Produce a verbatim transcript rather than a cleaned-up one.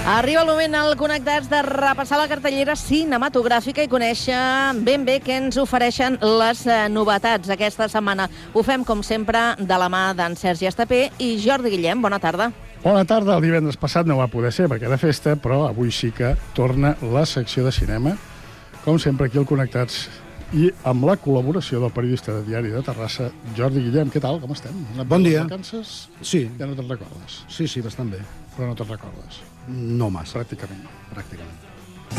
Arriba el moment al Connectats de repassar la cartellera cinematogràfica i conèixer ben bé què ens ofereixen les novetats aquesta setmana. Ho fem, com sempre, de la mà d'en Sergi Estapé i Jordi Guillem. Bona tarda. Bona tarda. El divendres passat no va poder ser perquè era festa, però avui sí que torna la secció de cinema. Com sempre, aquí al Connectats i amb la col·laboració del periodista de Diari de Terrassa, Jordi Guillem. Què tal? Com estem? Bon dia. Vacances? Sí. Ja no te'n recordes? Sí, sí, bastant bé. Però no te'n recordes? No massa. Pràcticament no. Pràcticament.